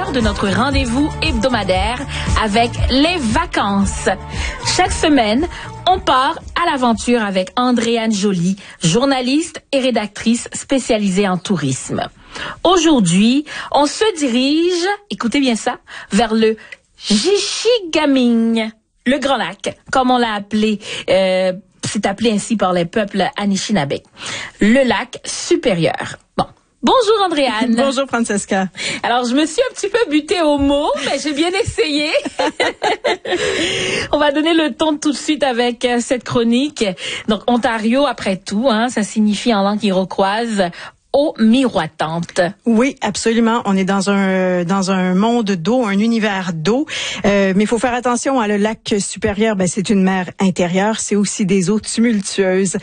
l'heure de notre rendez-vous hebdomadaire avec les vacances. Chaque semaine, on part à l'aventure avec Andréane Joly, journaliste et rédactrice spécialisée en tourisme. Aujourd'hui, on se dirige, écoutez bien ça, vers le Jichigaming, le Grand Lac, comme on l'a appelé. C'est appelé ainsi par les peuples Anishinaabe. Le lac supérieur. Bon. Bonjour Andréane. Bonjour Francesca. Alors, je me suis un petit peu butée au mot, mais j'ai bien essayé. On va donner le ton tout de suite avec cette chronique. Donc, Ontario, après tout, ça signifie en langue iroquoise eau miroitante. Oui, absolument. On est dans un monde d'eau, un univers d'eau. Mais il faut faire attention, le lac supérieur, c'est une mer intérieure. C'est aussi des eaux tumultueuses.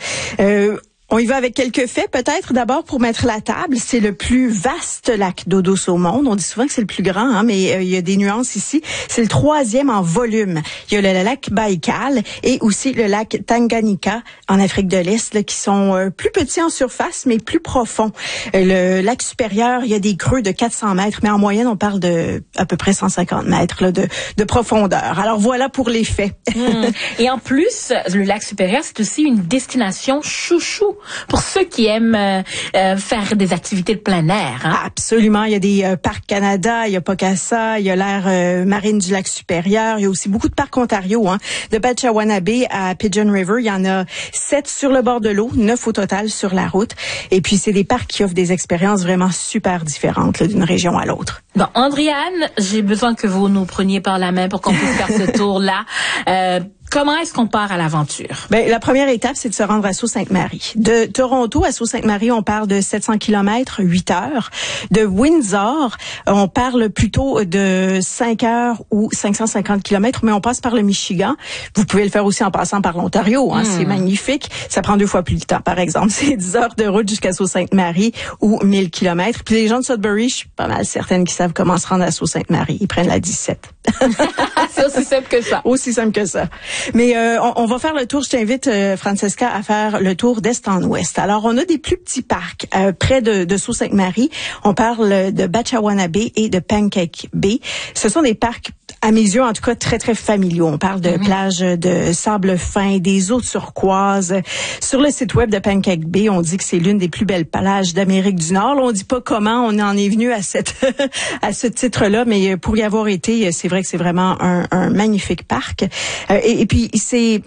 On y va avec quelques faits, peut-être. D'abord, pour mettre la table, c'est le plus vaste lac d'eau douce au monde. On dit souvent que c'est le plus grand, mais il y a des nuances ici. C'est le 3e en volume. Il y a le lac Baïkal et aussi le lac Tanganyika en Afrique de l'Est, qui sont plus petits en surface, mais plus profonds. Le lac supérieur, il y a des creux de 400 mètres, mais en moyenne, on parle de à peu près 150 mètres de profondeur. Alors voilà pour les faits. Et en plus, le lac supérieur, c'est aussi une destination chouchou pour ceux qui aiment faire des activités de plein air. Absolument. Il y a des parcs Canada, il y a Pocassa, il y a l'aire marine du lac supérieur. Il y a aussi beaucoup de parcs Ontario. De Batchawanabé à Pigeon River, il y en a 7 sur le bord de l'eau, 9 au total sur la route. Et puis, c'est des parcs qui offrent des expériences vraiment super différentes d'une région à l'autre. Bon, Andréane, j'ai besoin que vous nous preniez par la main pour qu'on puisse faire ce tour-là. Comment est-ce qu'on part à l'aventure? La première étape, c'est de se rendre à Sault-Sainte-Marie. De Toronto à Sault-Sainte-Marie, on parle de 700 km, 8 heures. De Windsor, on parle plutôt de 5 heures ou 550 km, mais on passe par le Michigan. Vous pouvez le faire aussi en passant par l'Ontario. C'est magnifique. Ça prend 2 fois plus de temps, par exemple. C'est 10 heures de route jusqu'à Sault-Sainte-Marie ou 1000 km. Puis les gens de Sudbury, je suis pas mal certaine qu'ils savent comment se rendre à Sault-Sainte-Marie. Ils prennent la 17. C'est aussi simple que ça. Aussi simple que ça. Mais on va faire le tour. Je t'invite, Francesca, à faire le tour d'est en ouest. Alors, on a des plus petits parcs près de Sault-Sainte-Marie. On parle de Batchawanabé et de Pancake Bay. Ce sont des parcs, à mes yeux, en tout cas, très, très familiaux. On parle de plages de sable fin, des eaux turquoises. Sur le site web de Pancake Bay, on dit que c'est l'une des plus belles plages d'Amérique du Nord. Là, on dit pas comment on en est venu à à ce titre-là, mais pour y avoir été, c'est vrai que c'est vraiment un magnifique parc. Et puis, c'est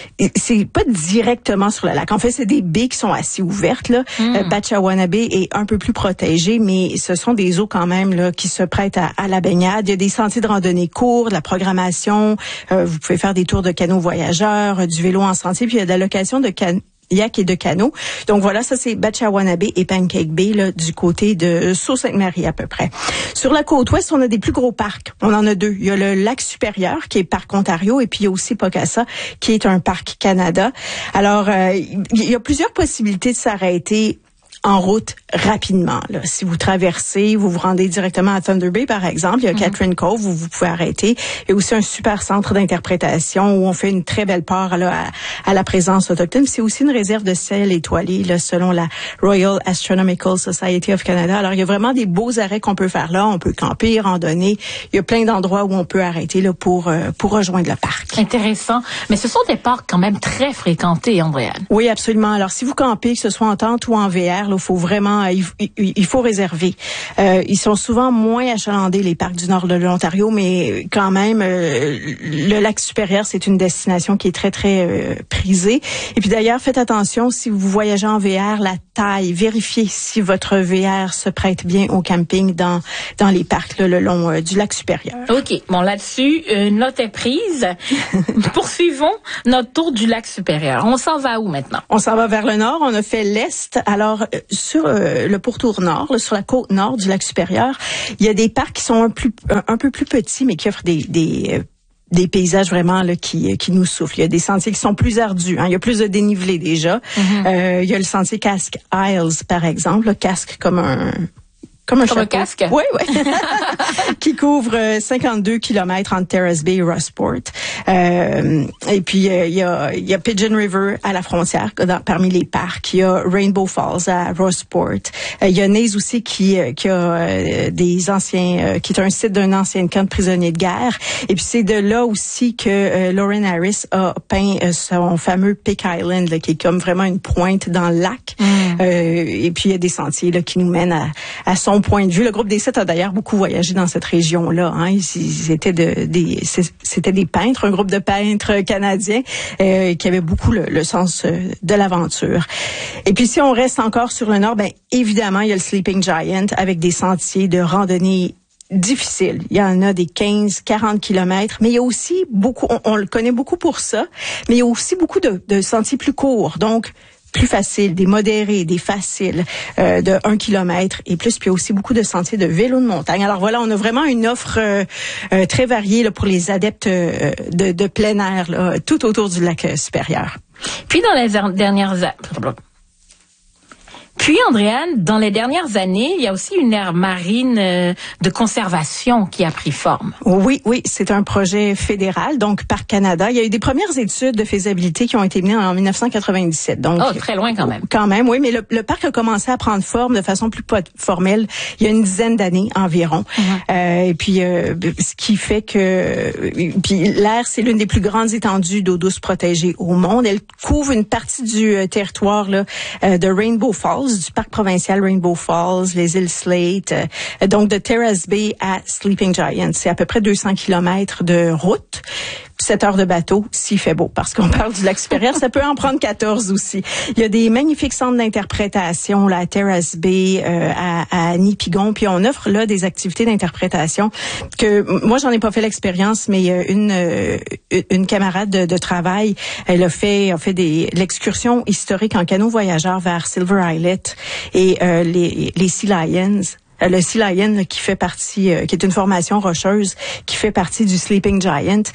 pas directement sur le lac. En fait, c'est des baies qui sont assez ouvertes, là. Batchawanabé est un peu plus protégé, mais ce sont des eaux quand même, là, qui se prêtent à la baignade. Il y a des sentiers de randonnée courts, de la programmation. Vous pouvez faire des tours de canaux voyageurs, du vélo en sentier, puis il y a de la location de kayak et de canaux. Donc voilà, ça c'est Batchawanabé et Pancake Bay, là, du côté de Sault-Sainte-Marie à peu près. Sur la côte ouest, on a des plus gros parcs. On en a 2. Il y a le lac supérieur qui est Parc Ontario et puis il y a aussi Pocassa qui est un parc Canada. Alors, il y a plusieurs possibilités de s'arrêter en route rapidement. Là. Si vous traversez, vous vous rendez directement à Thunder Bay, par exemple, il y a Catherine Cove où vous pouvez arrêter. Il y a aussi un super centre d'interprétation où on fait une très belle part là, à la présence autochtone. C'est aussi une réserve de sel étoilé là, selon la Royal Astronomical Society of Canada. Alors, il y a vraiment des beaux arrêts qu'on peut faire là. On peut camper, randonner. Il y a plein d'endroits où on peut arrêter là, pour rejoindre le parc. Intéressant. Mais ce sont des parcs quand même très fréquentés, Andréane. Oui, absolument. Alors, si vous campez, que ce soit en tente ou en VR, il faut vraiment, il faut réserver. Ils sont souvent moins achalandés, les parcs du nord de l'Ontario, mais quand même, le lac supérieur, c'est une destination qui est très, très prisée. Et puis d'ailleurs, faites attention, si vous voyagez en VR, la taille, vérifiez si votre VR se prête bien au camping dans les parcs là, le long du lac supérieur. OK. Bon, là-dessus, une note est prise. Poursuivons notre tour du lac supérieur. On s'en va où maintenant? On s'en va vers le nord. On a fait l'est. Alors, sur le pourtour nord, là, sur la côte nord du lac supérieur, il y a des parcs qui sont un peu plus petits, mais qui offrent des paysages vraiment là qui nous soufflent. Il y a des sentiers qui sont plus ardus. Il y a plus de dénivelé déjà. Il y a le sentier Casque Isles, par exemple. Là, Casque comme Comme un casque? Oui, oui. Qui couvre 52 kilomètres entre Terrace Bay et Rossport. Et puis, il y a Pigeon River à la frontière, parmi les parcs. Il y a Rainbow Falls à Rossport. Il y a Naze aussi qui a des anciens, qui est un site d'un ancien camp de prisonniers de guerre. Et puis, c'est de là aussi que Lauren Harris a peint son fameux Peak Island, là, qui est comme vraiment une pointe dans le lac. Et puis, il y a des sentiers là, qui nous mènent à son point de vue. Le groupe des 7 a d'ailleurs beaucoup voyagé dans cette région-là. Hein. C'était des peintres, un groupe de peintres canadiens qui avaient beaucoup le sens de l'aventure. Et puis si on reste encore sur le nord, ben évidemment il y a le Sleeping Giant avec des sentiers de randonnée difficiles. Il y en a des 15-40 kilomètres, mais il y a aussi beaucoup, on le connaît beaucoup pour ça, mais il y a aussi beaucoup de sentiers plus courts. Donc plus faciles, des modérés, des faciles de 1 kilomètre et plus. Puis il y a aussi beaucoup de sentiers de vélo de montagne. Alors voilà, on a vraiment une offre très variée là, pour les adeptes de plein air là, tout autour du lac supérieur. Puis dans les dernières Andréane, dans les dernières années, il y a aussi une aire marine de conservation qui a pris forme. Oui, c'est un projet fédéral, donc Parc Canada. Il y a eu des premières études de faisabilité qui ont été menées en 1997. Donc, très loin quand même. Quand même, oui, mais le parc a commencé à prendre forme de façon plus formelle il y a une dizaine d'années environ. Et puis, ce qui fait que puis l'aire, c'est l'une des plus grandes étendues d'eau douce protégée au monde. Elle couvre une partie du territoire là, de Rainbow Falls, du parc provincial Rainbow Falls, les îles Slate, donc de Terrace Bay à Sleeping Giant. C'est à peu près 200 kilomètres de route. 7 heures de bateau, s'il fait beau, parce qu'on parle du lac supérieur, ça peut en prendre 14 aussi. Il y a des magnifiques centres d'interprétation, là, à Terrace Bay, à Nipigon, puis on offre là des activités d'interprétation que, moi, j'en ai pas fait l'expérience, mais une camarade de travail, elle a fait l'excursion historique en canot voyageur vers Silver Islet et les Sea Lions. Le Sea Lion qui fait partie, qui est une formation rocheuse qui fait partie du Sleeping Giant.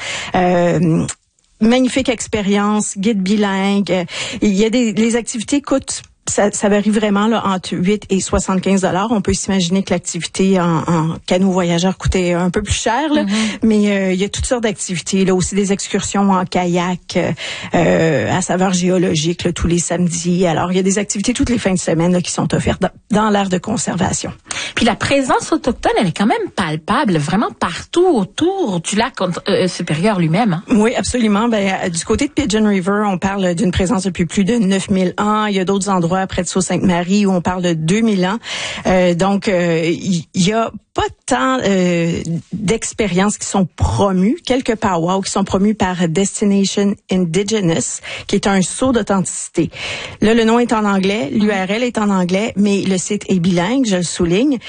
Magnifique expérience, guide bilingue. Il y a les activités coûtent. Ça varie vraiment là entre 8 et 75 $. On peut s'imaginer que l'activité en canot voyageur coûtait un peu plus cher, là, mais il y a toutes sortes d'activités. Là aussi des excursions en kayak à saveur géologique là, tous les samedis. Alors il y a des activités toutes les fins de semaine là, qui sont offertes dans l'aire de conservation. Puis la présence autochtone, elle est quand même palpable, vraiment partout autour du lac supérieur lui-même. Hein? Oui, absolument. Ben du côté de Pigeon River, on parle d'une présence depuis plus de 9000 ans. Il y a d'autres endroits près de Sault-Sainte-Marie où on parle de 2000 ans. Donc, il y a pas tant d'expériences qui sont promues, quelques powwows qui sont promues par Destination Indigenous, qui est un saut d'authenticité. Là, le nom est en anglais, l'URL est en anglais, mais le site est bilingue, je le souligne.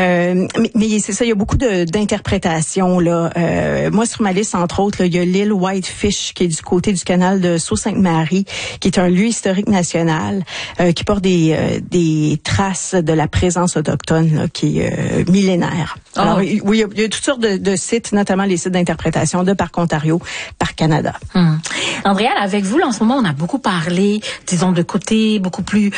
Mais c'est ça, il y a beaucoup d'interprétations là. Moi, sur ma liste, entre autres, là, il y a l'île Whitefish, qui est du côté du canal de Sault-Sainte-Marie, qui est un lieu historique national, qui porte des traces de la présence autochtone là, qui est millénaire. Alors, oui, il y a toutes sortes de sites, notamment les sites d'interprétation de Parc Ontario, Parc Canada. Andréane, avec vous, là, en ce moment, on a beaucoup parlé, disons, de côté beaucoup plus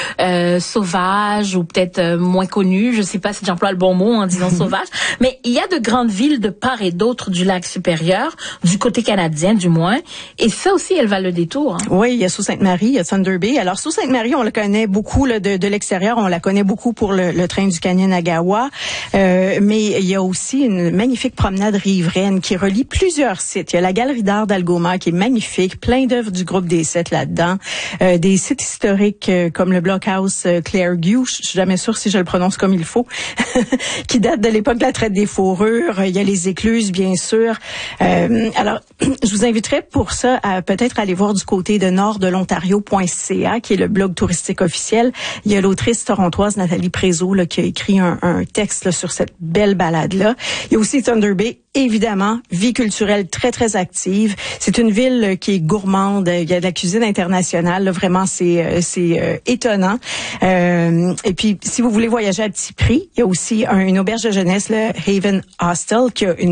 sauvage ou peut-être moins connu. Je sais pas si j'emploie le bon mot en disant sauvage, mais il y a de grandes villes de part et d'autre du lac supérieur, du côté canadien du moins, et ça aussi, elles valent le détour. Hein. Oui, il y a Sault-Sainte-Marie, il y a Thunder Bay. Alors, Sault-Sainte-Marie, on la connaît beaucoup là, de l'extérieur, on la connaît beaucoup pour le train du Canyon-Nagawa, mais il y a aussi une magnifique promenade riveraine qui relie plusieurs sites. Il y a la Galerie d'art d'Algoma qui est magnifique, plein d'œuvres du groupe des 7 là-dedans. Des sites historiques comme le Blockhouse Clairview, je suis jamais sûre si je le prononce comme il faut, qui date de l'époque de la traite des fourrures. Il y a les écluses, bien sûr. Alors, je vous inviterais pour ça à peut-être aller voir du côté de norddelontario.ca, qui est le blog touristique officiel. Il y a l'autrice torontoise Nathalie Prézeau là, qui a écrit un texte là, sur cette belle balade-là. Il y a aussi Thunder Bay, évidemment, vie culturelle très, très active. C'est une ville qui est gourmande. Il y a de la cuisine internationale. Là, vraiment, c'est étonnant. Et puis, si vous voulez voyager à petit prix, il y a aussi une auberge de jeunesse, le Haven Hostel, qui a une